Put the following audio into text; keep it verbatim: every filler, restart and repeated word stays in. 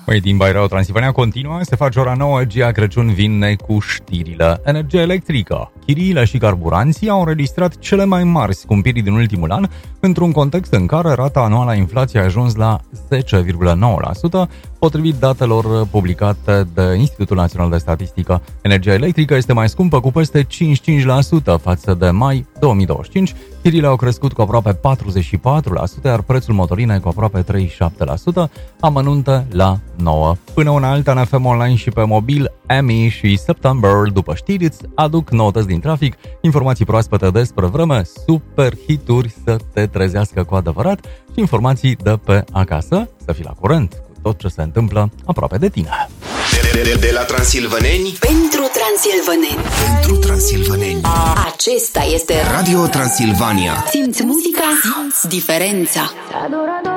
Măi, din Bairao Transilvania continuă, se face ora nouă, Gia Crăciun vine cu știrile. Energia electrică, chiriile și carburanții au înregistrat cele mai mari scumpiri din ultimul an, într-un context în care rata anuală a inflației a ajuns la zece virgulă nouă la sută, potrivit datelor publicate de Institutul Național de Statistică. Energia electrică este mai scumpă cu peste cincizeci și cinci la sută față de mai două mii douăzeci și cinci, chiriile au crescut cu aproape patruzeci și patru la sută, iar prețul motorinei cu aproape treizeci și șapte la sută, amănunte la nouă. Până una alta, N F M Online și pe mobil, Amy și September, după știri, îți aduc noutăți din trafic, informații proaspete despre vreme, super hituri să te trezească cu adevărat și informații de pe acasă, să fii la curent cu tot ce se întâmplă aproape de tine. De, de, de la transilvaneni pentru transilvaneni. Pentru transilvaneni. Acesta este Radio Transilvania. Simți muzica, simți diferența.